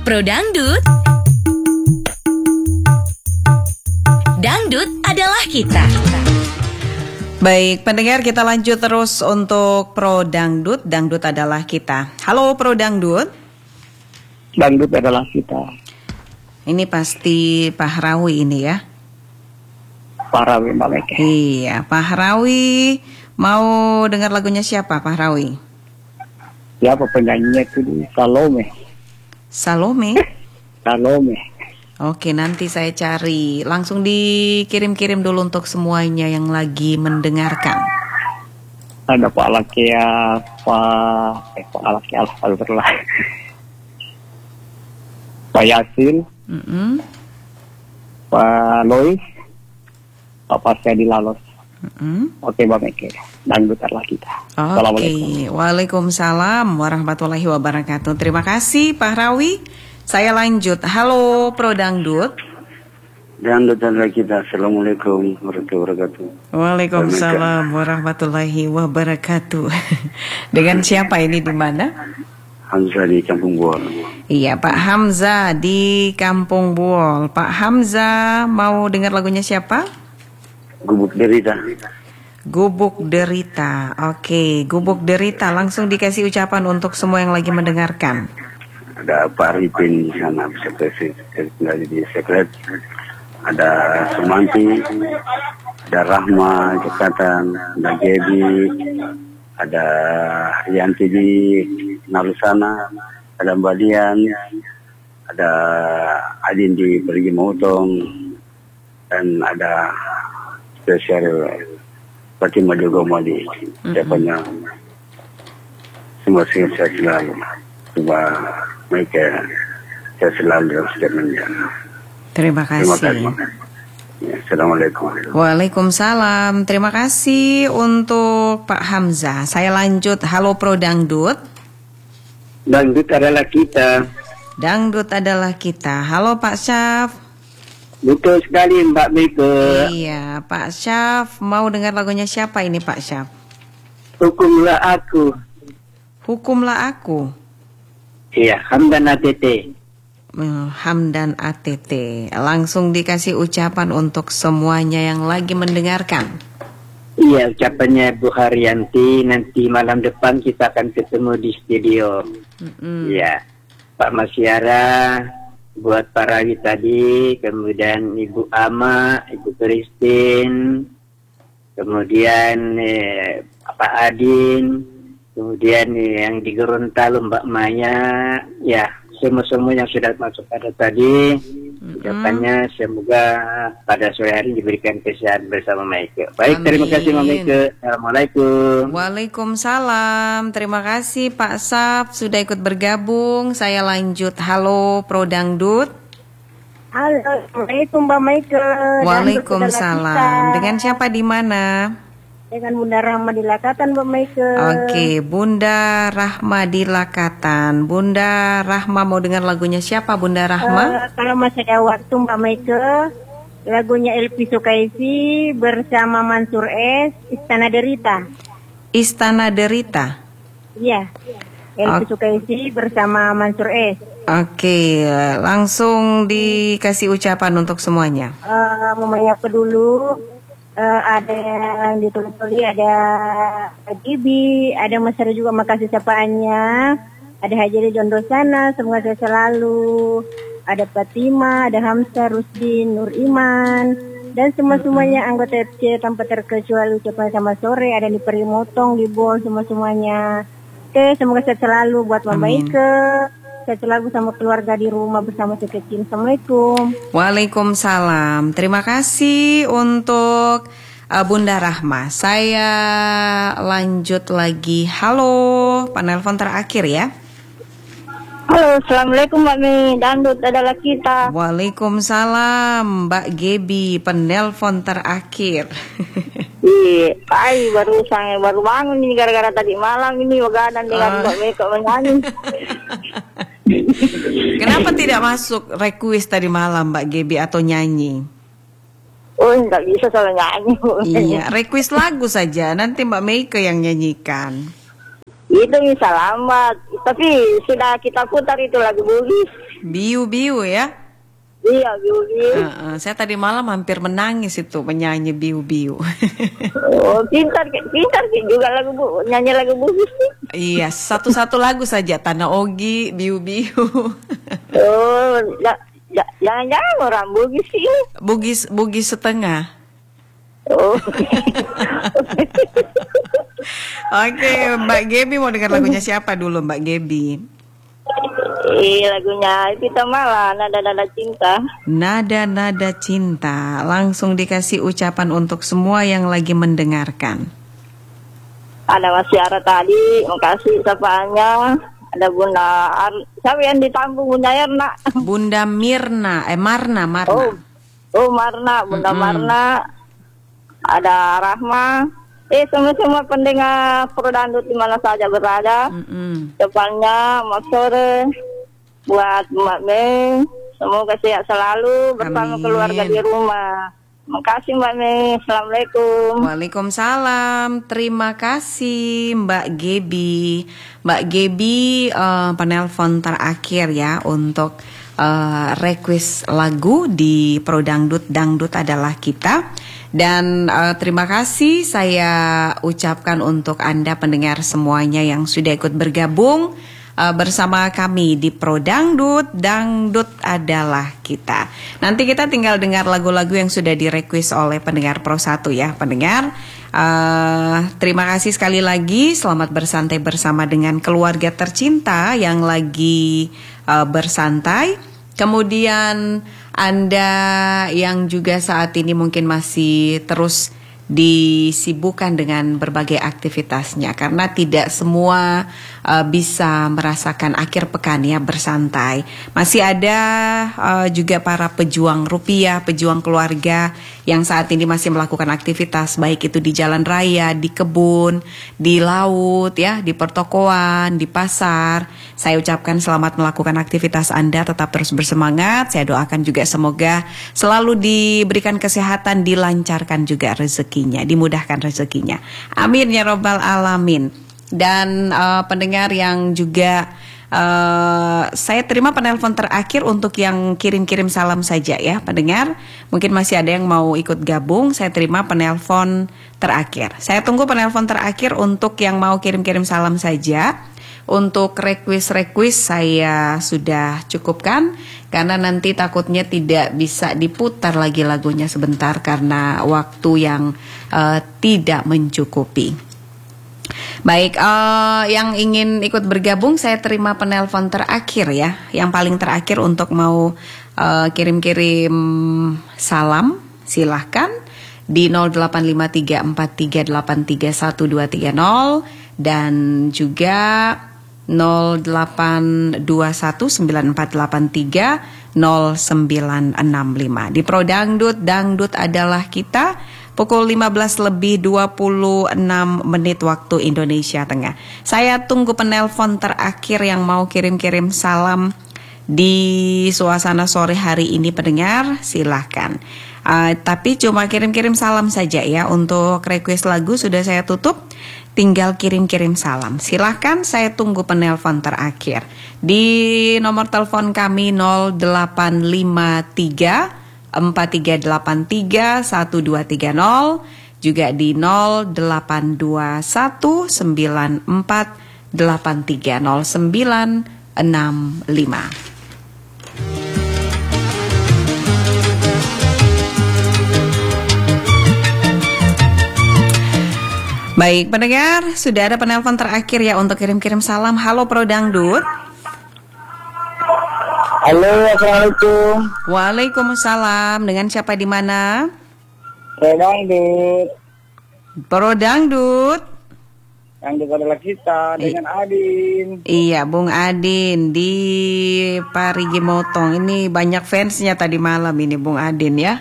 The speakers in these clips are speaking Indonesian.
Pro Dangdut. Dangdut adalah kita. Baik, pendengar, kita lanjut terus untuk Pro Dangdut. Dangdut adalah kita. Halo Pro Dangdut. Dangdut adalah kita. Ini pasti Pak Rawi ini ya? Pak Rawi Maleke. Iya, Pak Rawi. Mau dengar lagunya siapa Pak Rawi? Siapa penyanyinya itu? Salome. Salome? Salome. Oke, nanti saya cari. Langsung dikirim-kirim dulu untuk semuanya yang lagi mendengarkan. Ada Pak Lakia, Pak Lakia, Pak Yasin, Pak Lois, Pak Pasya di Lalos. Oke, Mbak Meke. Dangdut adalah kita. Oke, waalaikumsalam warahmatullahi wabarakatuh. Terima kasih Pak Rawi. Saya lanjut. Halo Pro Dangdut. Dangdut adalah kita. Assalamualaikum warahmatullahi wabarakatuh. Waalaikumsalam warahmatullahi wabarakatuh. Dengan siapa ini, di mana? Hamzah di Kampung Buol. Iya, Pak Hamzah di Kampung Buol. Pak Hamzah mau dengar lagunya siapa? Gubuk Derita. Gubuk Derita. Oke, Gubuk Derita. Langsung dikasih ucapan untuk semua yang lagi mendengarkan. Ada Pak Arifin di sana, tinggal di Sekret. Ada Sumanti, ada Rahma Jekatan, ada Gebi, ada Rianti di Narusana, ada Mbak Dian, ada Adin di Pergi Motong, dan ada spesial Fatimah Jogomo di depannya. Semua saya selalu. Coba mereka saya selalu dalam statementnya. Terima kasih. Ya, Assalamualaikum. Waalaikumsalam. Terima kasih untuk Pak Hamzah. Saya lanjut. Halo Pro Dangdut. Dangdut adalah kita. Dangdut adalah kita. Halo Pak Syaf. Betul sekali Mbak Meke. Iya, Pak Syaf. Mau dengar lagunya siapa ini Pak Syaf? Hukumlah aku. Hukumlah aku. Iya, Hamdan ATT. Hamdan ATT. Langsung dikasih ucapan untuk semuanya yang lagi mendengarkan. Iya, ucapannya Bu Haryanti. Nanti malam depan kita akan ketemu di studio. Iya, Pak Masyara, buat Pak Rawi tadi, kemudian Ibu Ama, Ibu Christine, kemudian Pak Adin, kemudian yang di Gorontalo Mbak Maya, ya semua yang sudah masuk pada tadi. Ucapannya semoga pada sore hari diberikan kesehatan bersama Maike. Baik, amin. Terima kasih Maike. Assalamualaikum. Waalaikumsalam. Terima kasih Pak Saf sudah ikut bergabung. Saya lanjut. Halo Pro Dangdut. Halo, Assalamualaikum Mbak Maike. Waalaikumsalam. Dengan siapa di mana? Dengan Bunda Rahma di Lakatan, Mbak Maike. Oke, Bunda Rahma di Lakatan. Bunda Rahma mau dengar lagunya siapa, Bunda Rahma? Kalau masih ada waktu, Mbak Maike, lagunya Elvi Sukaisi bersama Mansur S, Istana Derita. Istana Derita? Iya, Elvi Sukaisi bersama Mansur S. Oke, langsung dikasih ucapan untuk semuanya. Memang apa dulu? Ada yang ditulis-tulis, ada Gibi, ada Mas Heru juga, makasih sapaannya. Ada Hajiri Jondosana, semoga saya selalu. Ada Fatima, ada Hamzah, Rusdin, Nur Iman, dan semua-semuanya anggota FC tanpa terkecuali ucapan sama sore. Ada di Perimotong, di Bol, semua-semuanya. Oke, semoga saya selalu buat Mbak Maike. Saya selalu sama keluarga di rumah bersama si kecil. Assalamualaikum. Waalaikumsalam. Terima kasih untuk Bunda Rahma. Saya lanjut lagi. Halo, penelpon terakhir ya. Halo, Assalamualaikum Mbak Mi. Dangdut adalah kita. Waalaikumsalam Mbak Gebi, penelpon terakhir. Iya, baru bangun ini gara-gara tadi malam ini wagadan dengan Mbak Mi kok menyanyi. Kenapa tidak masuk request tadi malam Mbak Gebi atau nyanyi? Oh, nggak bisa soalnya nyanyi. Iya, request lagu saja. Nanti Mbak Meike yang nyanyikan. Itu bisa lambat. tapi sudah kita putar itu lagu Bugis. Biu-biu ya. Iya, Bugis. Saya tadi malam hampir menangis itu menyanyi biu-biu. Oh, pintar juga nyanyi lagu Bugis sih. Iya, satu-satu lagu saja, Tanah Ogi, biu-biu. Oh, jangan-jangan orang Bugis sih. Bugis setengah. Oh. Oke, Mbak Gebi mau dengar lagunya siapa dulu, Mbak Gebi? Lagunya Pita Mala, Nada-Nada Cinta. Nada-nada cinta. Langsung dikasih ucapan untuk semua yang lagi mendengarkan. Ada Mas Yara tadi, makasih sapaannya. Ada Bunda siapa yang ditampung Bunda Erna? Bunda Marna. Oh, Marna, Bunda Marna. Ada Rahma. Semua pendengar Prodandut di mana saja berada. Depannya Mas Sore buat Mbak Mei. Semoga sehat selalu bersama keluarga di rumah. Makasih Mbak Mei. Assalamualaikum. Waalaikumsalam. Terima kasih Mbak Gebi. Mbak Gebi penelpon terakhir ya untuk request lagu di Prodangdut. Dangdut adalah kita. Dan terima kasih saya ucapkan untuk Anda pendengar semuanya yang sudah ikut bergabung bersama kami di Prodangdut. Dangdut adalah kita. Nanti kita tinggal dengar lagu-lagu yang sudah direquest oleh pendengar Pro 1 ya. Pendengar, terima kasih sekali lagi. Selamat bersantai bersama dengan keluarga tercinta yang lagi bersantai. Kemudian Anda yang juga saat ini mungkin masih terus disibukkan dengan berbagai aktivitasnya karena tidak semua bisa merasakan akhir pekan ya bersantai. Masih ada juga para pejuang rupiah, pejuang keluarga yang saat ini masih melakukan aktivitas baik itu di jalan raya, di kebun, di laut ya, di pertokoan, di pasar. Saya ucapkan selamat melakukan aktivitas Anda, tetap terus bersemangat. Saya doakan juga semoga selalu diberikan kesehatan, dilancarkan juga rezekinya, dimudahkan rezekinya. Amin ya robbal alamin. Dan pendengar yang juga saya terima penelpon terakhir untuk yang kirim-kirim salam saja ya pendengar. Mungkin masih ada yang mau ikut gabung. Saya terima penelpon terakhir. Saya tunggu penelpon terakhir untuk yang mau kirim-kirim salam saja. Untuk request saya sudah cukupkan karena nanti takutnya tidak bisa diputar lagi lagunya sebentar karena waktu yang tidak mencukupi. Baik, yang ingin ikut bergabung saya terima penelpon terakhir ya. Yang paling terakhir untuk mau kirim-kirim salam silahkan di 085343831230 dan juga 082194830965. Di Prodangdut, Dangdut adalah kita. Pukul 15:26 waktu Indonesia Tengah. Saya tunggu penelpon terakhir yang mau kirim-kirim salam di suasana sore hari ini pendengar, silahkan. Tapi cuma kirim-kirim salam saja ya. Untuk request lagu sudah saya tutup. Tinggal kirim-kirim salam. Silahkan, saya tunggu penelpon terakhir. Di nomor telepon kami 0853 43831230, juga di 082194830965. Baik pendengar, sudah ada penelpon terakhir ya untuk kirim-kirim salam. Halo Prodangdut. Halo, assalamualaikum. Waalaikumsalam. Dengan siapa di mana? Prodangdut. Prodangdut. Yang adalah kita dengan Adin. Iya, Bung Adin di Parigi Motong. Ini banyak fansnya tadi malam ini Bung Adin ya.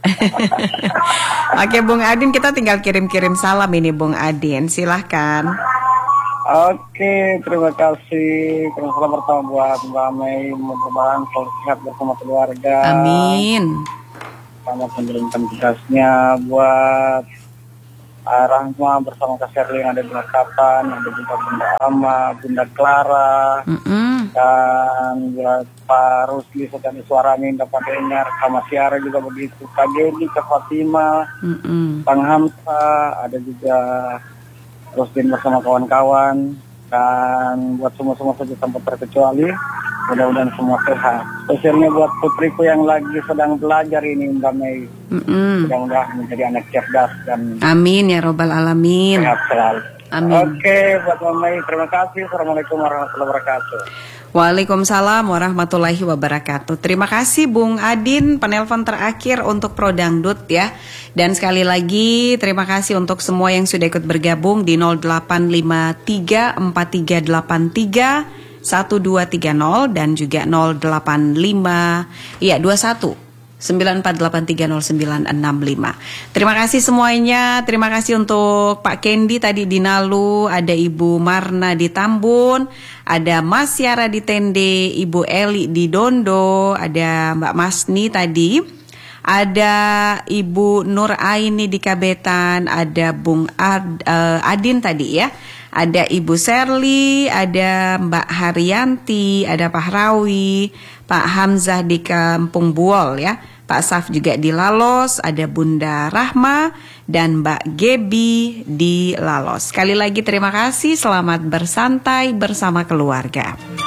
Oke Bung Adin, kita tinggal kirim-kirim salam ini Bung Adin. Silahkan. Oke, terima kasih. Salam pertama buat Mbak Mei, mudah-mudahan selalu sehat bersama keluarga. Amin. Sama penjalankan tugasnya buat Rahma bersama Kak Sherly yang ada di Balikpapan, ada juga Bunda Ama, Bunda Clara, dan buat Pak Rusli sedang suaranya dapat dengar, Kak Masyara juga begitu, Kak Gedi, Kak Fatima, Bang Hamsa, ada juga Rusdin bersama kawan-kawan, dan buat semua saja tanpa terkecuali, mudah-mudahan semua sehat. Spesialnya buat putriku yang lagi sedang belajar ini, Mbak Mei. Mudah-mudahan menjadi anak cerdas dan amin ya robbal alamin. Sehat selalu. Amin. Oke, buat Mbak Mei, terima kasih. Assalamualaikum warahmatullahi wabarakatuh. Waalaikumsalam warahmatullahi wabarakatuh. Terima kasih Bung Adin, penelpon terakhir untuk Pro Dangdut ya. Dan sekali lagi terima kasih untuk semua yang sudah ikut bergabung di 0853-4383-1230 dan juga 085-21-94830965. Terima kasih semuanya. Terima kasih untuk Pak Kendi tadi di Nalu, ada Ibu Marna di Tambun, ada Mas Yara di Tende, Ibu Eli di Dondo, ada Mbak Masni tadi, ada Ibu Nur Aini di Kabetan, ada Bung Adin tadi ya, ada Ibu Sherly, ada Mbak Haryanti, ada Pak Rawi, Pak Hamzah di Kampung Buol ya, Pak Saf juga di Lalos, ada Bunda Rahma dan Mbak Gebi di Lalos. Sekali lagi terima kasih, selamat bersantai bersama keluarga.